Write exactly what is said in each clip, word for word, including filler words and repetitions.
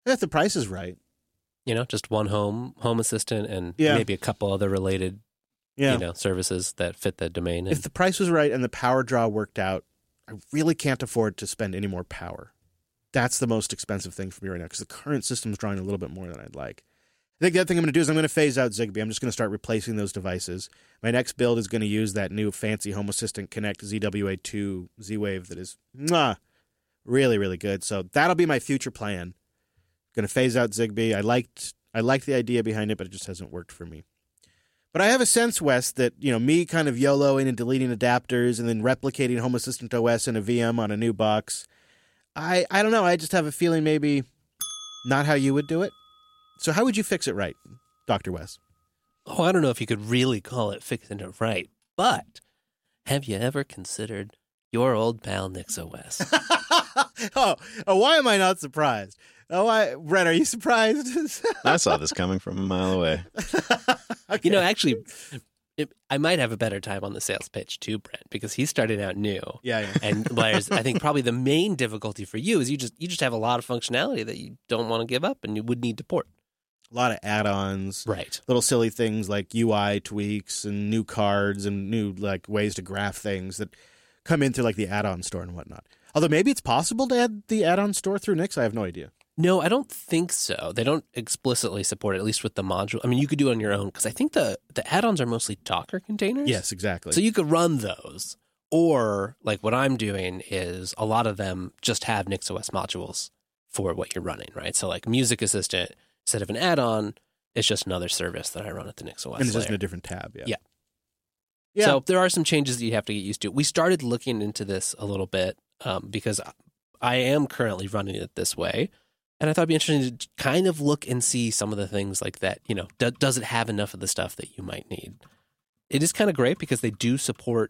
If the price is right. You know, just one home home assistant and Yeah. maybe a couple other related, Yeah. you know, services that fit the domain. If And the price was right and the power draw worked out, I really can't afford to spend any more power. That's the most expensive thing for me right now because the current system's drawing a little bit more than I'd like. I think the other thing I'm going to do is I'm going to phase out Zigbee. I'm just going to start replacing those devices. My next build is going to use that new fancy Home Assistant Connect Z W A two Z-Wave that is mwah, really, really good. So that'll be my future plan. Going to phase out Zigbee. I liked I liked the idea behind it, but it just hasn't worked for me. But I have a sense, Wes, that you know me kind of YOLOing and deleting adapters and then replicating Home Assistant O S in a V M on a new box. I I don't know. I just have a feeling maybe not how you would do it. So how would you fix it right, Doctor Wes? oh, I don't know if you could really call it fixing it right, but have you ever considered your old pal NixOS? oh, oh, why am I not surprised? Oh, I, Brett, are you surprised? I saw this coming from a mile away. Okay. You know, actually, it, I might have a better time on the sales pitch too, Brent, because he's starting out new. Yeah, yeah. And whereas I think probably the main difficulty for you is you just you just have a lot of functionality that you don't want to give up and you would need to port. A lot of add-ons. Right. Little silly things like U I tweaks and new cards and new like ways to graph things that come in through like the add-on store and whatnot. Although maybe it's possible to add the add-on store through Nix. I have no idea. No, I don't think so. They don't explicitly support it, at least with the module. I mean, you could do it on your own because I think the, the add-ons are mostly Docker containers. Yes, exactly. So you could run those. Or like what I'm doing is a lot of them just have NixOS modules for what you're running, right? So like Music Assistant, instead of an add-on, it's just another service that I run at the NixOS and it's just layer. in a different tab. Yeah. Yeah. Yeah. So there are some changes that you have to get used to. We started looking into this a little bit um, because I am currently running it this way. And I thought it'd be interesting to kind of look and see some of the things like that. You know, do, does it have enough of the stuff that you might need? It is kind of great because they do support.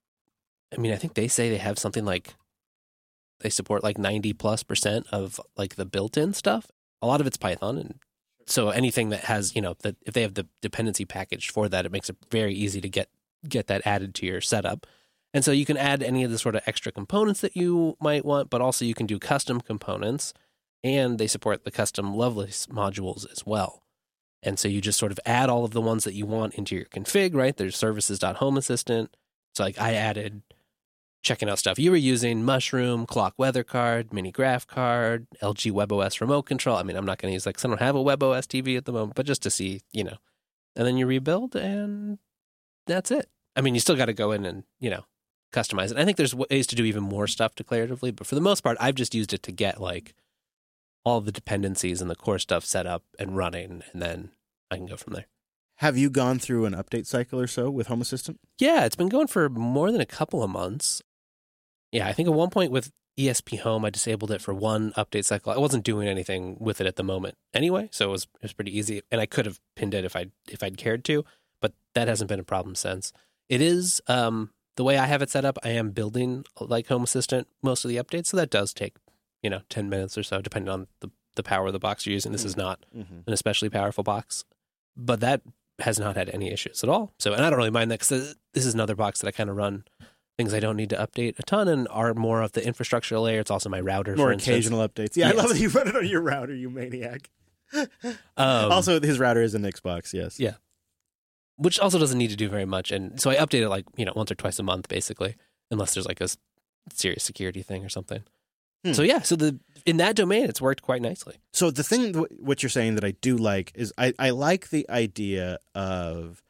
I mean, I think they say they have something like they support like ninety plus percent of like the built-in stuff. A lot of it's Python. And so anything that has, you know, that if they have the dependency package for that, it makes it very easy to get, get that added to your setup. And so you can add any of the sort of extra components that you might want, but also you can do custom components. And they support the custom Lovelace modules as well. And so you just sort of add all of the ones that you want into your config, right? There's services.home assistant. So like I added checking out stuff you were using, Mushroom, Clock Weather Card, Mini Graph Card, L G WebOS Remote Control. I mean, I'm not going to use like, 'cause I don't have a WebOS T V at the moment, but just to see, you know. And then you rebuild and that's it. I mean, you still got to go in and, you know, customize it. I think there's ways to do even more stuff declaratively, but for the most part, I've just used it to get like all the dependencies and the core stuff set up and running, and then I can go from there. Have you gone through an update cycle or so with Home Assistant? Yeah, it's been going for more than a couple of months. Yeah, I think at one point with E S P Home, I disabled it for one update cycle. I wasn't doing anything with it at the moment anyway, so it was it was pretty easy, and I could have pinned it if I if I'd cared to, but that hasn't been a problem since. It is um, the way I have it set up. I am building like Home Assistant most of the updates, so that does take, you know, ten minutes or so, depending on the, the power of the box you're using. This is not Mm-hmm. an especially powerful box, but that has not had any issues at all. So, and I don't really mind that because this is another box that I kind of run things I don't need to update a ton and are more of the infrastructure layer. It's also my router, More for instance. occasional updates. Yeah, Yes. I love that you run it on your router, you maniac. Um, also, his router is an Xbox, yes. Yeah. Which also doesn't need to do very much. And so I update it like, you know, once or twice a month, basically, unless there's like a s- serious security thing or something. Hmm. So yeah, so the in that domain, it's worked quite nicely. So the thing, what you're saying that I do like is I, I like the idea of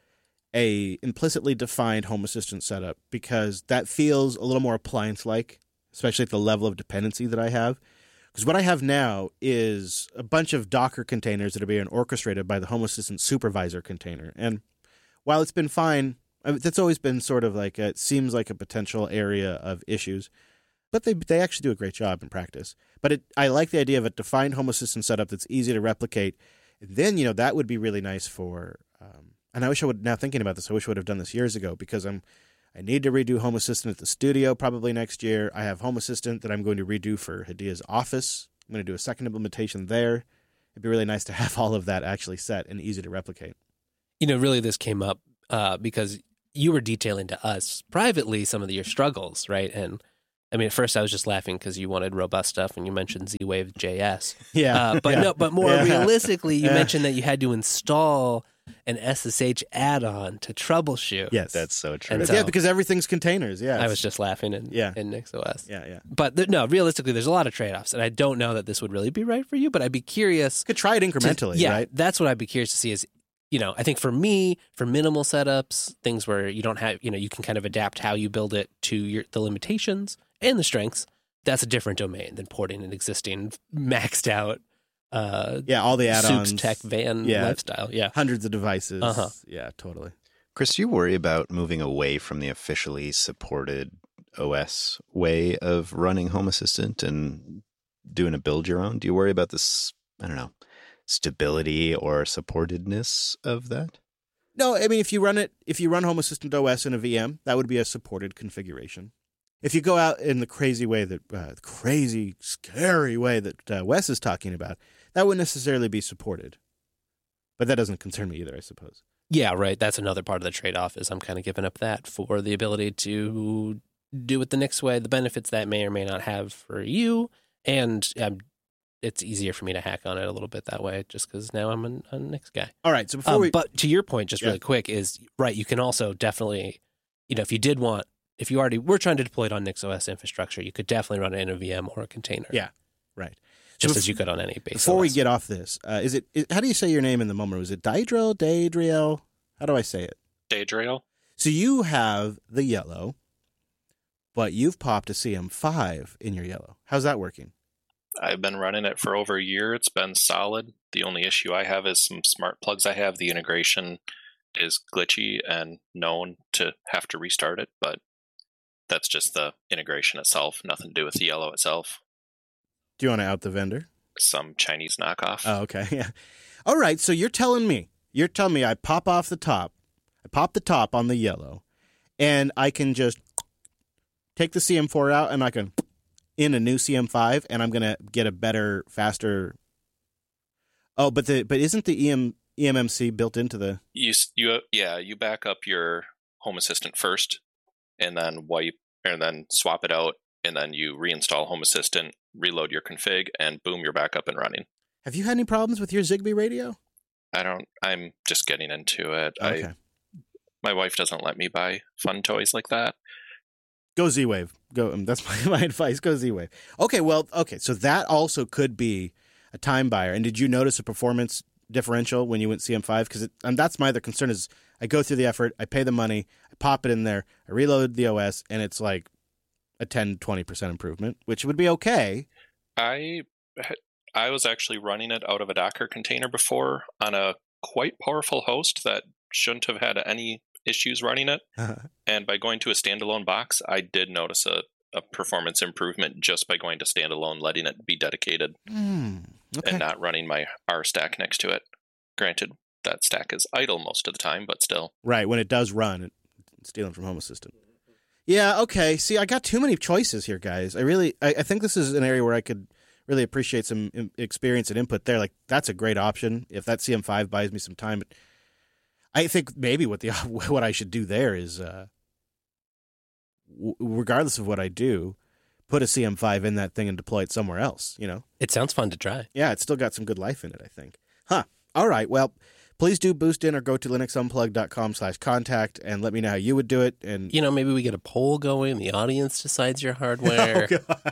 a implicitly defined Home Assistant setup because that feels a little more appliance-like, especially at the level of dependency that I have. Because what I have now is a bunch of Docker containers that are being orchestrated by the Home Assistant supervisor container. And while it's been fine, I mean, that's always been sort of like, a, it seems like a potential area of issues. But they they actually do a great job in practice. But it, I like the idea of a defined Home Assistant setup that's easy to replicate. And then, you know, that would be really nice for, um, and I wish I would, now thinking about this, I wish I would have done this years ago because I'm, I need to redo Home Assistant at the studio probably next year. I have Home Assistant that I'm going to redo for Hadia's office. I'm going to do a second implementation there. It'd be really nice to have all of that actually set and easy to replicate. You know, really this came up uh, because you were detailing to us privately some of your struggles, right? And I mean, at first I was just laughing because you wanted robust stuff and you mentioned Z-Wave J S. Yeah. Uh, but yeah. no, but more Yeah. realistically, you Yeah. mentioned that you had to install an S S H add-on to troubleshoot. Yes. That's so true. And yeah, so- because everything's containers. Yeah. I it's- was just laughing in, Yeah. in NixOS. Yeah, yeah. But th- no, realistically, there's a lot of trade-offs, and I don't know that this would really be right for you, but I'd be curious. Could try it to- incrementally, yeah, right? that's what I'd be curious to see is, you know, I think for me, for minimal setups, things where you don't have, you know, you can kind of adapt how you build it to your the limitations and the strengths, that's a different domain than porting an existing maxed out uh, Yeah, all the add-ons. Soups Tech van Yeah. lifestyle. Yeah. Hundreds of devices. Uh-huh. Yeah, totally. Chris, do you worry about moving away from the officially supported O S way of running Home Assistant and doing a build your own? Do you worry about this, I don't know, stability or supportedness of that? No, I mean, if you run it, if you run Home Assistant O S in a V M, that would be a supported configuration. If you go out in the crazy way that, uh, crazy, scary way that uh, Wes is talking about, that wouldn't necessarily be supported. But that doesn't concern me either, I suppose. Yeah, right. That's another part of the trade-off is I'm kind of giving up that for the ability to do it the next way, the benefits that may or may not have for you. And um, it's easier for me to hack on it a little bit that way just because now I'm a, a Nix guy. All right, so before Um, we... But to your point, just Yeah. really quick, is right, you can also definitely, you know, if you did want, if you already were trying to deploy it on NixOS infrastructure, you could definitely run it in a V M or a container. Yeah, right. Just So as you could on any base. Before we O S. get off this, uh, is it, is, how do you say your name in the moment? Was it Daedriel, Daedriel? How do I say it? Daedriel. So you have the yellow, but you've popped a C M five in your yellow. How's that working? I've been running it for over a year. It's been solid. The only issue I have is some smart plugs I have. The integration is glitchy and known to have to restart it, but that's just the integration itself. Nothing to do with the yellow itself. Do you want to out the vendor? Some Chinese knockoff. Oh, okay. Yeah. All right. So you're telling me, you're telling me I pop off the top, I pop the top on the yellow, and I can just take the C M four out and I can in a new C M five, and I'm going to get a better, faster. Oh, but the but isn't the E M, E M M C built into the? You, s- you, yeah, you back up your Home Assistant first, and then wipe, and then swap it out, and then you reinstall Home Assistant, reload your config, and boom, you're back up and running. Have you had any problems with your Zigbee radio? I don't. I'm just getting into it. Okay. I my wife doesn't let me buy fun toys like that. Go Z-Wave. Go. Um, that's my, my advice. Go Z-Wave. Okay. Well. Okay. So that also could be a time buyer. And did you notice a performance differential when you went C M five? Because and that's my other concern is I go through the effort, I pay the money, I pop it in there, I reload the O S, and it's like a ten, twenty percent improvement, which would be okay. I I was actually running it out of a Docker container before on a quite powerful host that shouldn't have had any issues running it. And by going to a standalone box, I did notice a, a performance improvement just by going to standalone, letting it be dedicated, Hmm. Okay. and not running my R stack next to it. Granted, that stack is idle most of the time, but still. Right. When it does run, it, it's stealing from Home Assistant. Yeah. Okay. See, I got too many choices here, guys. I really, I, I think this is an area where I could really appreciate some im- experience and input there. Like, that's a great option. If that C M five buys me some time, but I think maybe what the what I should do there is, uh, w- regardless of what I do, put a C M five in that thing and deploy it somewhere else. You know? It sounds fun to try. Yeah, it's still got some good life in it, I think. Huh. All right. Well, please do boost in or go to linuxunplug.com slash contact and let me know how you would do it. And You know, maybe we get a poll going. The audience decides your hardware.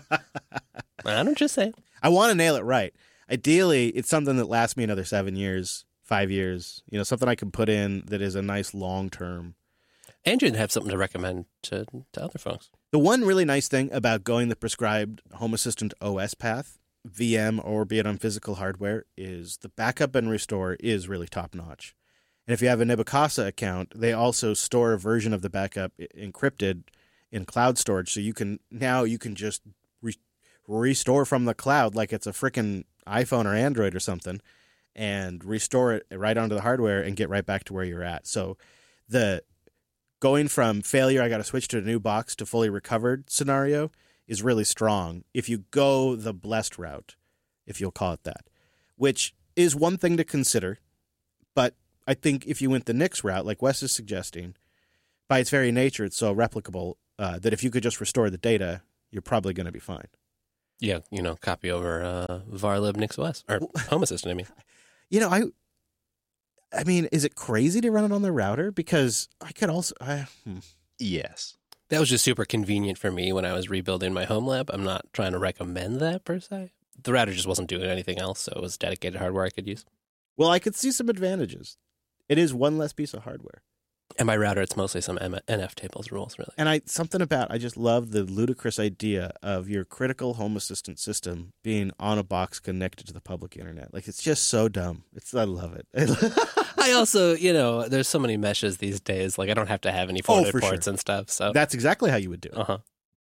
I don't just say. I want to nail it right. Ideally, it's something that lasts me another seven years, five years. You know, something I can put in that is a nice long term. And you'd have something to recommend to, to other folks. The one really nice thing about going the prescribed Home Assistant O S path, V M or be it on physical hardware, is the backup and restore is really top notch. And if you have a Nibicasa account, they also store a version of the backup i- encrypted in cloud storage, so you can now you can just re- restore from the cloud like it's a freaking iPhone or Android or something, and restore it right onto the hardware and get right back to where you're at. So the going from failure, I got to switch to a new box, to fully recovered scenario is really strong if you go the blessed route, if you'll call it that, which is one thing to consider. But I think if you went the Nix route, like Wes is suggesting, by its very nature, it's so replicable uh, that if you could just restore the data, you're probably going to be fine. Yeah, you know, copy over uh, varlib nixos, or Home Assistant, I mean. You know, I I mean, is it crazy to run it on the router? Because I could also... I, hmm. Yes. That was just super convenient for me when I was rebuilding my home lab. I'm not trying to recommend that, per se. The router just wasn't doing anything else, so it was dedicated hardware I could use. Well, I could see some advantages. It is one less piece of hardware. And my router, it's mostly some N F tables rules, really. And I something about, I just love the ludicrous idea of your critical Home Assistant system being on a box connected to the public internet. Like, it's just so dumb. It's I love it. I also, you know, there's so many meshes these days. Like, I don't have to have any forwarded oh, ports sure. and stuff. So that's exactly how you would do it. Uh-huh.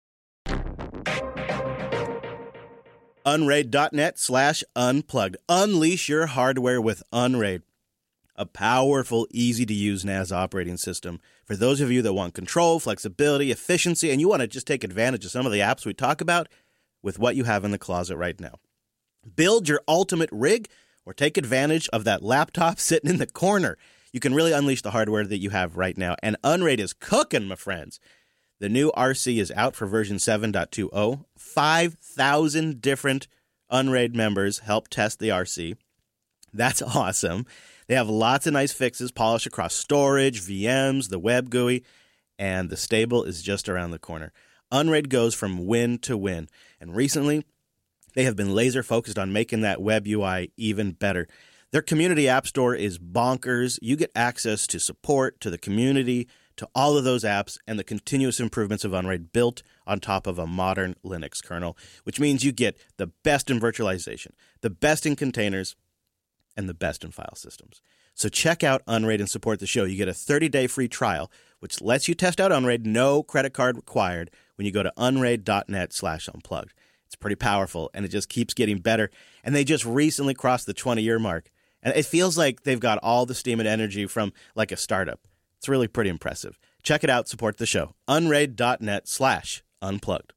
Unraid.net slash unplugged. Unleash your hardware with Unraid. A powerful, easy-to-use N A S operating system for those of you that want control, flexibility, efficiency, and you want to just take advantage of some of the apps we talk about with what you have in the closet right now. Build your ultimate rig or take advantage of that laptop sitting in the corner. You can really unleash the hardware that you have right now, and Unraid is cooking, my friends. The new R C is out for version seven point two oh. five thousand different Unraid members help test the R C. That's awesome. They have lots of nice fixes polished across storage, V Ms, the web G U I, and the stable is just around the corner. Unraid goes from win to win, and recently they have been laser focused on making that web U I even better. Their community app store is bonkers. You get access to support, to the community, to all of those apps, and the continuous improvements of Unraid built on top of a modern Linux kernel, which means you get the best in virtualization, the best in containers, and the best in file systems. So check out Unraid and support the show. You get a thirty-day free trial, which lets you test out Unraid, no credit card required, when you go to unraid.net slash unplugged. It's pretty powerful, and it just keeps getting better. And they just recently crossed the twenty-year mark. And it feels like they've got all the steam and energy from like a startup. It's really pretty impressive. Check it out. Support the show. Unraid.net slash unplugged.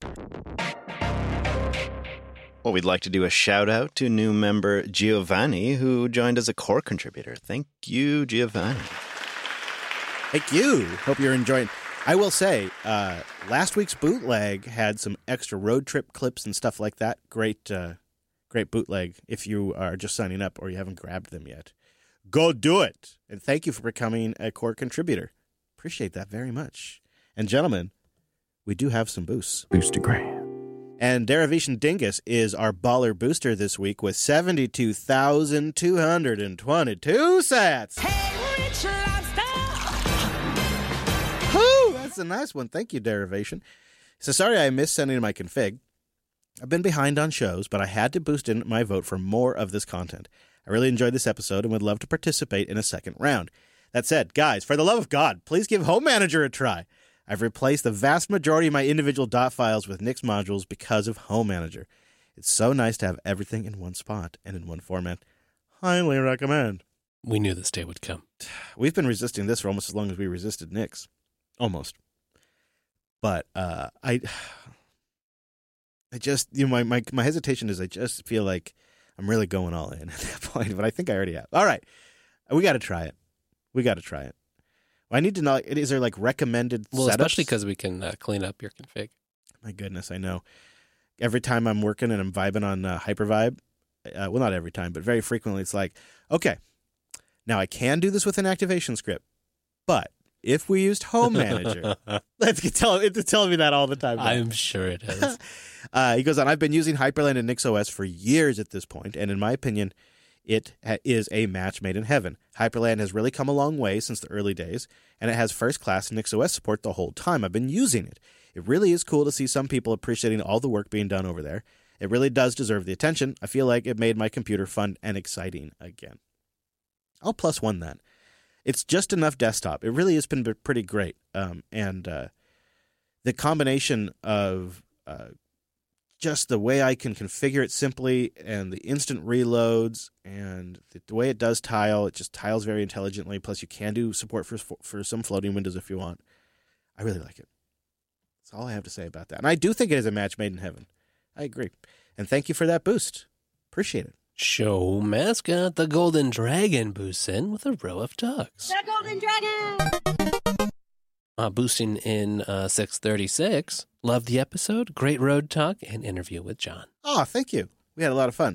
Well, we'd like to do a shout out to new member Giovanni, who joined as a core contributor. Thank you, Giovanni. Thank you. Hope you're enjoying. I will say, uh, last week's bootleg had some extra road trip clips and stuff like that. Great, uh, great bootleg if you are just signing up or you haven't grabbed them yet. Go do it. And thank you for becoming a core contributor. Appreciate that very much. And gentlemen, we do have some boosts. Boostergram. And Derivation Dingus is our baller booster this week with seventy-two thousand two hundred twenty-two sats. Hey, Rich Lobster! Whew, that's a nice one. Thank you, Derivation. So sorry I missed sending my config. I've been behind on shows, but I had to boost in my vote for more of this content. I really enjoyed this episode and would love to participate in a second round. That said, guys, for the love of God, please give Home Manager a try. I've replaced the vast majority of my individual dot files with Nix modules because of Home Manager. It's so nice to have everything in one spot and in one format. Highly recommend. We knew this day would come. We've been resisting this for almost as long as we resisted Nix. Almost. But uh, I I just, you know, my, my, my hesitation is I just feel like I'm really going all in at that point, but I think I already have. All right. We got to try it. We got to try it. I need to know, is there like recommended well, setups? Especially because we can uh, clean up your config. My goodness, I know. Every time I'm working and I'm vibing on uh, Hypervibe, uh, well, not every time, but very frequently, it's like, okay, now I can do this with an activation script, but if we used Home Manager, let's get tell, it's telling me that all the time. I'm sure it is. uh, he goes on, I've been using Hyperland and NixOS for years at this point, and in my opinion, it is a match made in heaven. Hyperland has really come a long way since the early days, and it has first-class NixOS support the whole time I've been using it. It really is cool to see some people appreciating all the work being done over there. It really does deserve the attention. I feel like it made my computer fun and exciting again. I'll plus one that. It's just enough desktop. It really has been pretty great. Um, and uh, the combination of uh, just the way I can configure it simply and the instant reloads and the, the way it does tile, it just tiles very intelligently. Plus, you can do support for, for some floating windows if you want. I really like it. That's all I have to say about that. And I do think it is a match made in heaven. I agree. And thank you for that boost. Appreciate it. Show mascot, the Golden Dragon, boosts in with a row of ducks. The Golden Dragon! Uh, boosting in uh, six thirty-six, Love the episode, great road talk, and interview with John. Oh, thank you. We had a lot of fun.